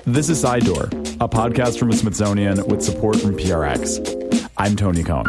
This is Side Door, a podcast from the Smithsonian with support from PRX. I'm Tony Cohn.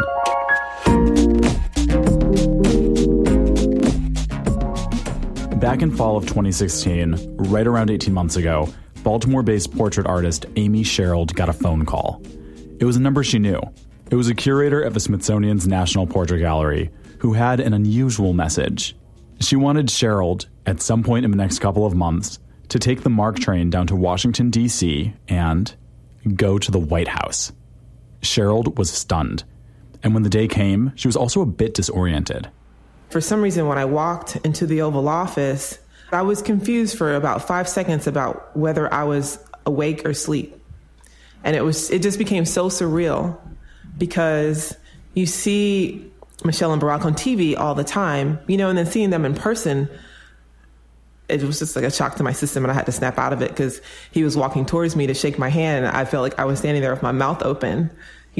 Back in fall of 2016, right around 18 months ago, Baltimore-based portrait artist Amy Sherald got a phone call. It was a number she knew. It was a curator at the Smithsonian's National Portrait Gallery who had an unusual message. She wanted Sherald, at some point in the next couple of months, to take the MARC train down to Washington, D.C. and go to the White House. Sherald was stunned. And when the day came, she was also a bit disoriented. For some reason, when I walked into the Oval Office, I was confused for about 5 seconds about whether I was awake or asleep. And it just became so surreal because you see Michelle and Barack on TV all the time, and then seeing them in person, it was just like a shock to my system, and I had to snap out of it because he was walking towards me to shake my hand, and I felt like I was standing there with my mouth open,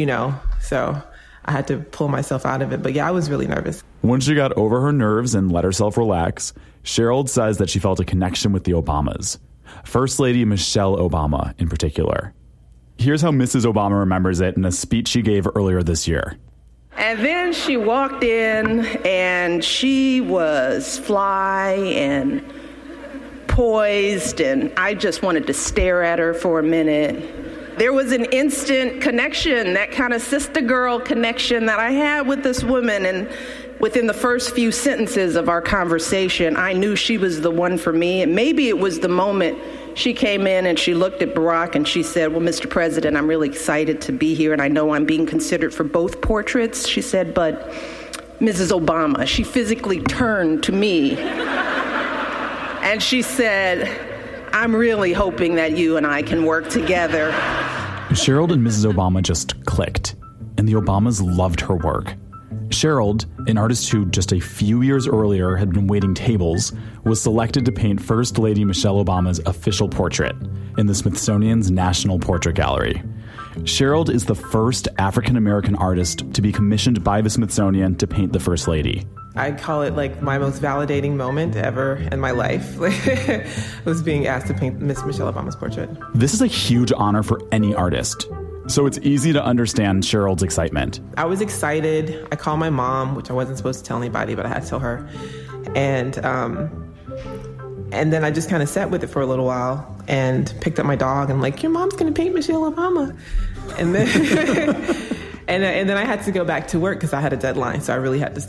so I had to pull myself out of it. But yeah, I was really nervous. When she got over her nerves and let herself relax, Sherald says that she felt a connection with the Obamas. First Lady Michelle Obama in particular. Here's how Mrs. Obama remembers it in a speech she gave earlier this year. And then she walked in, and she was fly and poised, and I just wanted to stare at her for a minute. There was an instant connection, that kind of sister girl connection that I had with this woman, and within the first few sentences of our conversation, I knew she was the one for me. And maybe it was the moment she came in and she looked at Barack and she said, "Well, Mr. President, I'm really excited to be here, and I know I'm being considered for both portraits." She said, "But Mrs. Obama," she physically turned to me and she said, "I'm really hoping that you and I can work together." Sherald and Mrs. Obama just clicked, and the Obamas loved her work. Sherald, an artist who just a few years earlier had been waiting tables, was selected to paint First Lady Michelle Obama's official portrait in the Smithsonian's National Portrait Gallery. Sherald is the first African-American artist to be commissioned by the Smithsonian to paint the First Lady. I call it like my most validating moment ever in my life, was being asked to paint Miss Michelle Obama's portrait. This is a huge honor for any artist, so it's easy to understand Sherald's excitement. I was excited. I called my mom, which I wasn't supposed to tell anybody, but I had to tell her. And then I just kind of sat with it for a little while and picked up my dog and "Your mom's going to paint Michelle Obama." And then and then I had to go back to work because I had a deadline, so I really had to